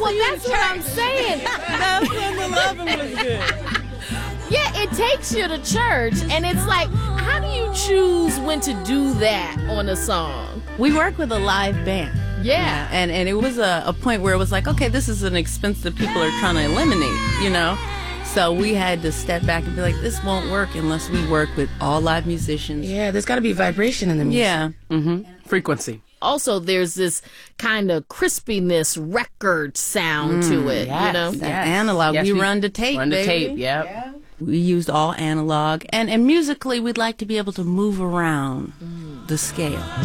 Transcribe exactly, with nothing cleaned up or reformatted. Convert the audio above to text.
Well, that's what I'm saying. That's when the loving was good. Yeah, it takes you to church, and it's like, how do you choose when to do that on a song? We work with a live band. Yeah. And and it was a, a point where it was like, okay, this is an expense that people are trying to eliminate, you know? So we had to step back and be like, this won't work unless we work with all live musicians. Yeah, there's got to be vibration in the music. Yeah. Mm-hmm. Frequency. Also, there's this kind of crispiness record sound Mm, to it, yes, you know? That yes. analog. Yes, we, we run to tape, Run the baby. tape, yep. Yeah. We used all analog. And, and musically, we'd like to be able to move around the scale.